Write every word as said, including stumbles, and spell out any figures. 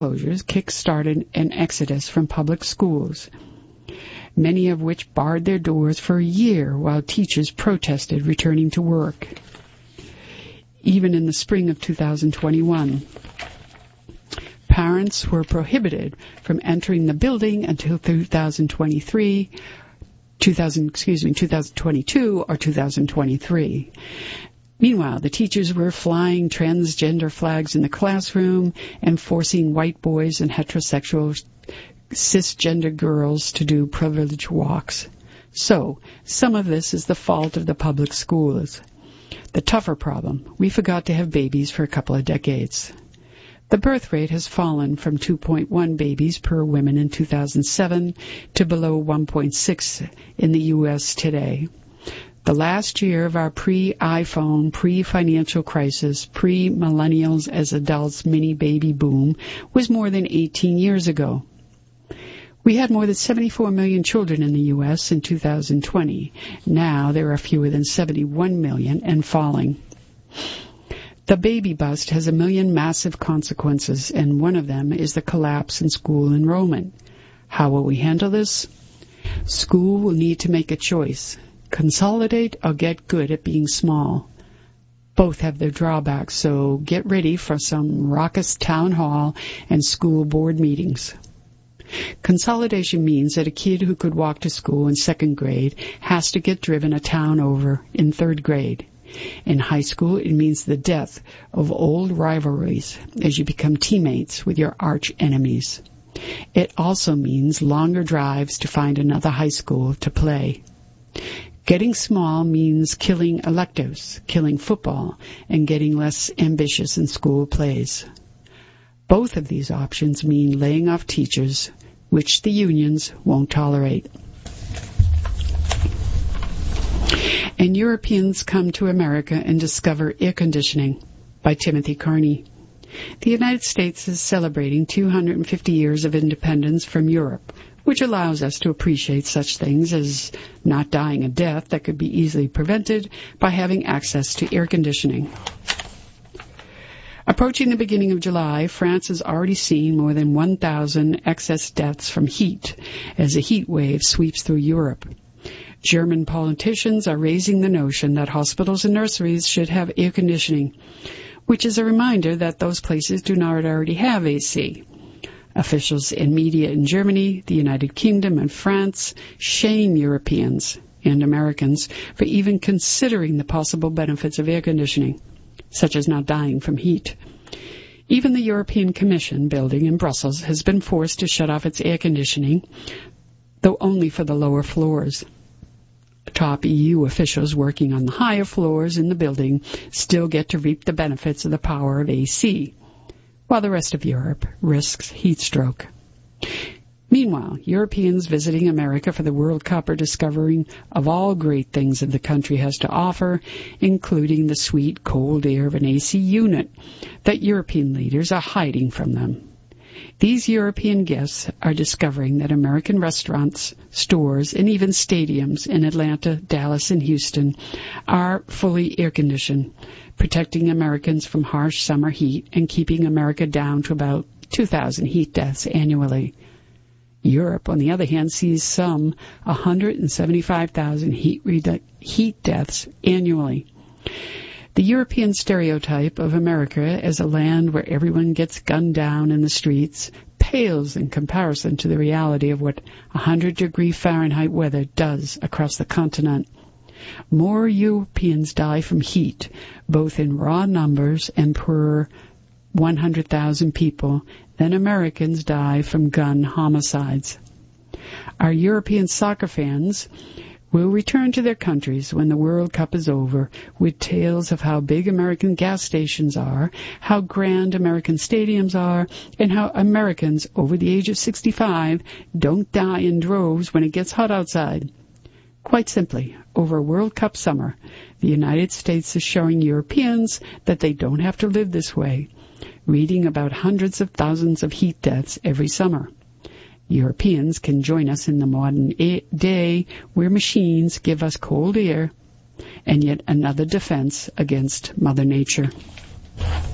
closures kick-started an exodus from public schools, many of which barred their doors for a year while teachers protested returning to work. Even in the spring of two thousand twenty-one, parents were prohibited from entering the building until two thousand twenty-three, two thousand, excuse me, two thousand twenty-two or two thousand twenty-three. Meanwhile, the teachers were flying transgender flags in the classroom and forcing white boys and heterosexual cisgender girls to do privilege walks. So, some of this is the fault of the public schools. The tougher problem, we forgot to have babies for a couple of decades. The birth rate has fallen from two point one babies per woman in two thousand seven to below one point six in the U S today. The last year of our pre-iPhone, pre-financial crisis, pre-millennials as adults mini-baby boom was more than eighteen years ago. We had more than seventy-four million children in the U S in two thousand twenty. Now there are fewer than seventy-one million and falling. The baby bust has a million massive consequences, and one of them is the collapse in school enrollment. How will we handle this? School will need to make a choice. Consolidate or get good at being small. Both have their drawbacks, so get ready for some raucous town hall and school board meetings. Consolidation means that a kid who could walk to school in second grade has to get driven a town over in third grade. In high school, it means the death of old rivalries as you become teammates with your arch enemies. It also means longer drives to find another high school to play. Getting small means killing electives, killing football, and getting less ambitious in school plays. Both of these options mean laying off teachers, which the unions won't tolerate. And Europeans come to America and discover air conditioning, by Timothy Carney. The United States is celebrating two hundred fifty years of independence from Europe, which allows us to appreciate such things as not dying a death that could be easily prevented by having access to air conditioning. Approaching the beginning of July, France has already seen more than one thousand excess deaths from heat as a heat wave sweeps through Europe. German politicians are raising the notion that hospitals and nurseries should have air conditioning, which is a reminder that those places do not already have A C. Officials and media in Germany, the United Kingdom, and France shame Europeans and Americans for even considering the possible benefits of air conditioning, such as not dying from heat. Even the European Commission building in Brussels has been forced to shut off its air conditioning, though only for the lower floors. Top E U officials working on the higher floors in the building still get to reap the benefits of the power of A C, while the rest of Europe risks heat stroke. Meanwhile, Europeans visiting America for the World Cup are discovering of all great things that the country has to offer, including the sweet cold air of an A C unit that European leaders are hiding from them. These European guests are discovering that American restaurants, stores, and even stadiums in Atlanta, Dallas, and Houston are fully air-conditioned, protecting Americans from harsh summer heat and keeping America down to about two thousand heat deaths annually. Europe, on the other hand, sees some one hundred seventy-five thousand heat, redu- heat deaths annually. The European stereotype of America as a land where everyone gets gunned down in the streets pales in comparison to the reality of what one hundred degree Fahrenheit weather does across the continent. More Europeans die from heat, both in raw numbers and per one hundred thousand people, than Americans die from gun homicides. Our European soccer fans will return to their countries when the World Cup is over with tales of how big American gas stations are, how grand American stadiums are, and how Americans over the age of sixty-five don't die in droves when it gets hot outside. Quite simply, over a World Cup summer, the United States is showing Europeans that they don't have to live this way, reading about hundreds of thousands of heat deaths every summer. Europeans can join us in the modern day where machines give us cold air and yet another defense against Mother Nature.